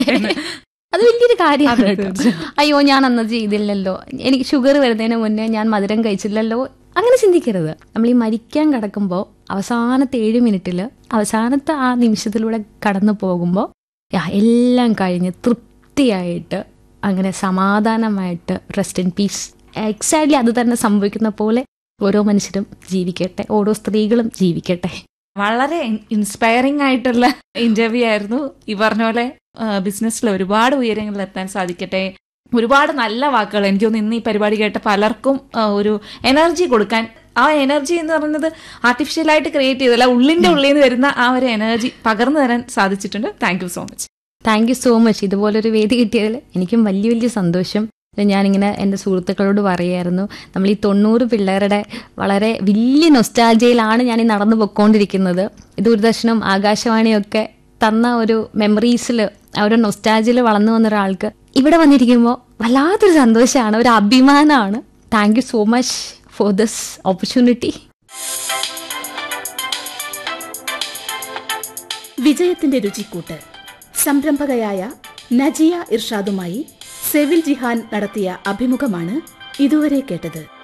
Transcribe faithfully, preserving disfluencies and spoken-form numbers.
അത് വലിയൊരു കാര്യമാണ് കേട്ടോ. അയ്യോ ഞാൻ അന്ന് ചെയ്തില്ലല്ലോ, എനിക്ക് ഷുഗർ വരുന്നതിന് മുന്നേ ഞാൻ മധുരം കഴിച്ചില്ലല്ലോ, അങ്ങനെ ചിന്തിക്കരുത്. നമ്മൾ ഈ മരിക്കാൻ കിടക്കുമ്പോൾ അവസാനത്തെ ഏഴ് മിനിറ്റിൽ അവസാനത്തെ ആ നിമിഷത്തിലൂടെ കടന്നു പോകുമ്പോൾ എല്ലാം കഴിഞ്ഞ് തൃപ്തിയായിട്ട് അങ്ങനെ സമാധാനമായിട്ട് റെസ്റ്റ് ഇൻ പീസ്. എക്സാക്ട്ലി അത് തന്നെ സംഭവിക്കുന്ന പോലെ ഓരോ മനുഷ്യരും ജീവിക്കട്ടെ, ഓരോ സ്ത്രീകളും ജീവിക്കട്ടെ. വളരെ ഇൻസ്പയറിംഗ് ആയിട്ടുള്ള ഇന്റർവ്യൂ ആയിരുന്നു. ഈ പറഞ്ഞ പോലെ ബിസിനസ്സിൽ ഒരുപാട് ഉയരങ്ങളിൽ എത്താൻ സാധിക്കട്ടെ. ഒരുപാട് നല്ല വാക്കുകൾ എനിക്ക് തോന്നുന്നു ഇന്ന് ഈ പരിപാടി കേട്ട പലർക്കും ഒരു എനർജി കൊടുക്കാൻ. ആ എനർജി എന്ന് പറയുന്നത് ആർട്ടിഫിഷ്യലായിട്ട് ക്രിയേറ്റ് ചെയ്തല്ല, ഉള്ളിന്റെ ഉള്ളിൽ നിന്ന് വരുന്ന ആ ഒരു എനർജി പകർന്നു തരാൻ സാധിച്ചിട്ടുണ്ട്. Thank you so much. Thank you so much. ഇതുപോലൊരു വേദി കിട്ടിയതിൽ എനിക്കും വലിയ വലിയ സന്തോഷം. ഞാനിങ്ങനെ എൻ്റെ സുഹൃത്തുക്കളോട് പറയായിരുന്നു, നമ്മൾ ഈ തൊണ്ണൂറ് പിള്ളേരുടെ വളരെ വലിയ നൊസ്റ്റാൾജിയയിലാണ് ഞാൻ ഈ നടന്നു പൊയ്ക്കൊണ്ടിരിക്കുന്നത്. ദൂരദർശനും ആകാശവാണിയൊക്കെ തന്ന ഒരു മെമ്മറീസിൽ, ആ ഒരു നൊസ്റ്റാൾജിയിൽ വളർന്നു വന്ന ഒരാൾക്ക് ഇവിടെ വന്നിരിക്കുമ്പോൾ വല്ലാത്തൊരു സന്തോഷമാണ്, ഒരു അഭിമാനമാണ്. Thank you so much for this opportunity. വിജയത്തിന്റെ രുചിക്കൂട്ട് സംരംഭകയായ നജിയ ഇർഷാദുമായി സെവിൽ ജിഹാൻ നടത്തിയ അഭിമുഖമാണ് ഇതുവരെ കേട്ടത്.